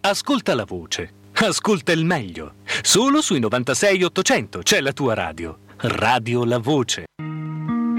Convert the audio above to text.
Ascolta la voce. Ascolta il meglio. Solo sui 96 800 c'è la tua radio. Radio La Voce.